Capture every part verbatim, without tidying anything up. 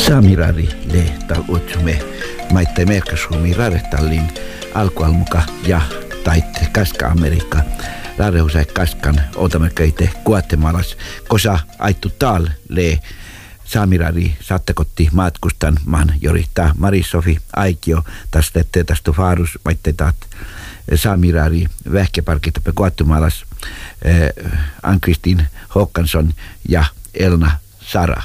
Saamirari le tal utsume maittai merkasuumi raretallin alkualmuka ja taitte Kaska-Amerikka rarehusai kaskan otamekeite Guatemalas kosa aittu taal le Saamirari saattekotti matkustan man jorittaa Marisofi Aikio tästä tästä faarus maittai taat Saamirari vähkeparkit Guatemalas eh, Ann-Kristin Håkansson ja Elna Sara.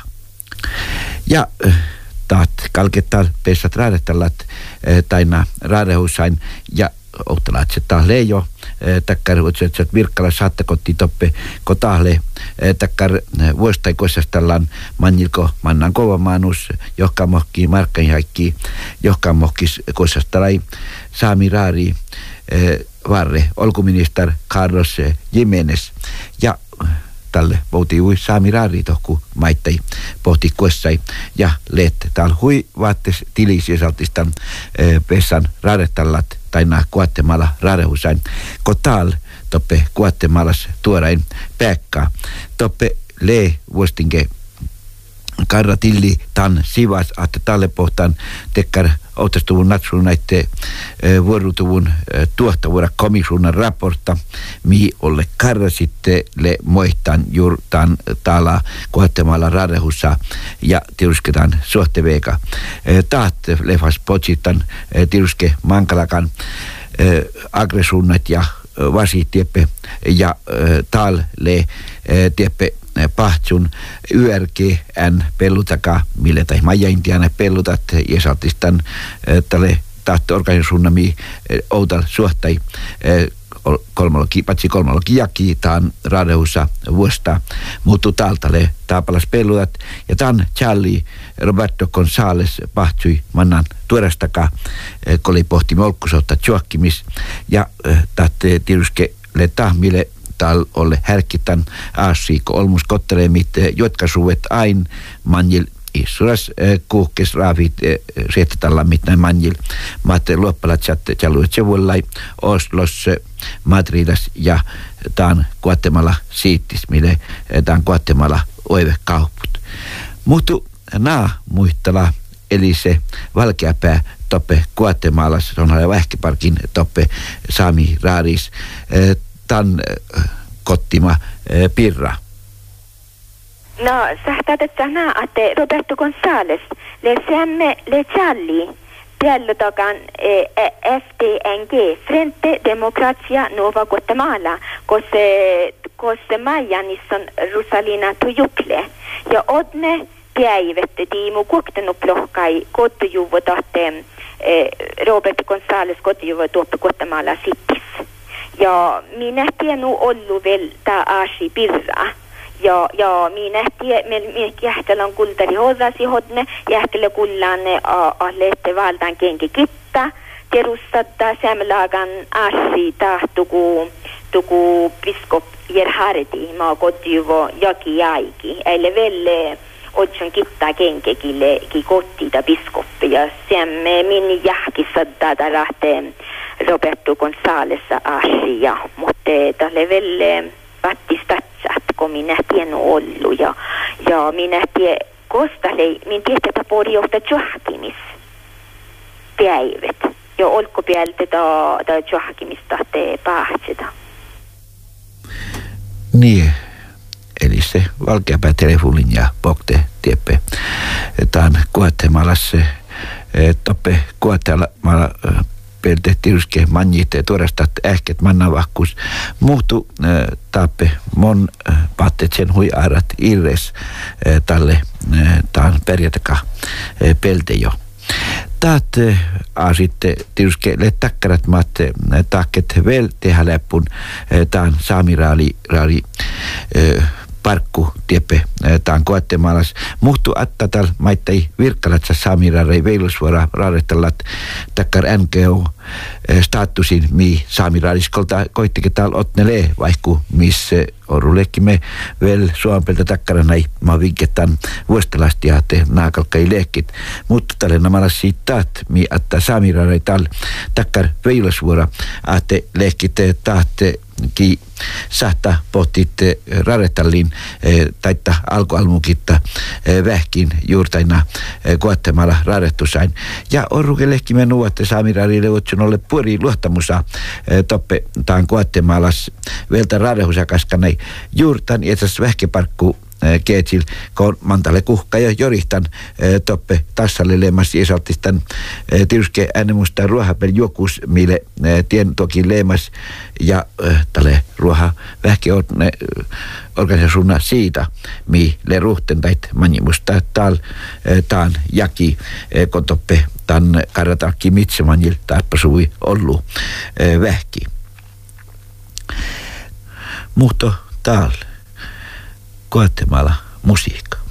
Ja äh, taat kalkettaa pessat raadetallat äh, taina raadehusain ja ottalaat se taas leijo äh, takkar utsetsät virkkala saattekotti toppe kotahle äh, takkar äh, vuostai kossastallaan manjilko mannan kova maanus johka mohki markkan haikki johka mohkis kossastalai Saamirari äh, varre olkuminister Carlos äh, Jimenez ja äh, tälle pouti ui Saamirari tohku maittai pohti kuessai ja leet täällä hui vaattes tilisi saltistan e, pessan raadetallat tai naa Guatemala raadehusain ko taal toppe Guatemalas tuorain pääkkaa toppe lee vuostinke karra tilli tan sivas että tälle pohtaan tekkar outastuvun natsuun näitte e, vuorutuvun e, tuohtavuuden komisuunnan raportta mihin olle karra sitten le moihtaan juurtaan täällä Guatemala raadehussa ja tiusketaan suhteveeka e, taat lefas potsitan e, tiuske mankalakan e, agresuunnat ja vasi tieppe ja e, taal le e, tieppe pahtsun Y R G N pellutaka, mille tai maja-intiana pellutat ja saatistan tälle tahto-organisuunnami outal suhtai kolmologi, patsi kolmologi jaki taan raadehussa vuosta muuttu taaltale taapalas pellutat ja tämän Charlie Roberto González pahtsui mannan tuorastaka koli pohti molkkusotta tjuokkimis ja tahte tiruske le tahmille tal olle härkitän aasiiko olmus kottelemit jotka suvet ain manjil issuras kuhkes raavit sietetalla mitään manjil maatte luoppalatsat jaluet sevullai Oslos Madridas ja taan Guatemala siittis mille taan Guatemala oive kauput muuttu naa muistala eli se valkeapää toppe Guatemalas on haja vähkiparkin toppe Saamiraaris tan kottima Pirra. No, sahtadet sana että Roberto González le semme le Charlie piellotakan F D N G Frente Democracia Nova Guatemala kosse kosse Majanisson Rosalina Tuyukle ja odne päivette tiimu kuoktenuplohkai kotijuvotatte Roberto González kotijuvotuoppe Guatemala sittis. Ja minä tiedän ollut vielä tämä aasi Pirra. Ja, ja minä tiedän, minä jähtälän kultari hodasi hodne, jähtälä kullan ahlette valtaan kenki kitta. Terussadda semlagan aasi tahtuku tuku biskop Gerhardi maa kotiuvo jaki aiki. Eli velle otson kittaa kenkekille ki kottida biskoppi ja semme minni jähkisadda tarahteen Roberto González asia, mutta tälle velle vattistatsat, kun minä tiedän ollut ja, ja minä tiedän kostale, minä tiedän, että pori johtaa johkimis päivät ja olko päältä tämä johkimista te pahtseta. Niin, eli se valkeapää telefonin ja pokte tieppe, tämä on Guatemalassa, toppe Guatemala pelte tiuske manjit tuorastat ähket mannavahkus muuttu äh, tappe mon äh, pattet sen hui arat irres äh, talle äh, taan perjataka äh, pelte jo. Taat äh, a sitten tiuske le takkarat maatte äh, takket vel tehdä läppun äh, taan Saamirari rari äh, parkku tieppe taan Guatemalas muhtu atta tal maittai virkkalatsa Saamirari veilusvuora raadetallat takkar N G O statusin mi Saamiraris kolta koittike tal otnelee vaikku missä orulekkimme vel suompelta takkaranai ma vinketan vuostelasti ja te naakalkai lekkit mutta tälle namalla siitä mi atta Saamirari tal takkar veilusvuora ate lekkit tahte ki sahta pohtit raretallin taitta alkualmukitta vähkin juurtaina Guatemala rarettusain. Ja orrukelehki me nuotte saamirarille otsunolle puoli luottamusa toppe taan Guatemalas velta rarehusakaskanei juurtan etsas vähkeparkku keetsil, kun mantalle kuhka ja jorihtan toppe tassalle leemas isoltistan tiruske äänemusta ruohapel jokus, mille tien toki leemas ja tälle ruoha vähki on organisationa siitä, mille ruhten tait manjimusta tal taan jaki, kun toppe tan karratakki mitsemanjil tappasui ollu vähki. Muhto tal Guatemala musiikka.